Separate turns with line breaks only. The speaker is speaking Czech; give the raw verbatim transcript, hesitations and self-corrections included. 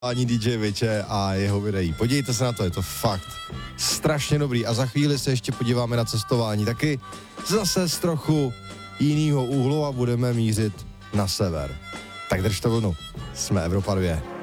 Ani D J Viče a jeho videí. Podívejte se na to, je to fakt strašně dobrý. A za chvíli se ještě podíváme na cestování. Taky zase z trochu jinýho úhlu a budeme mířit na sever. Tak držte vlnu. Jsme Evropa dva.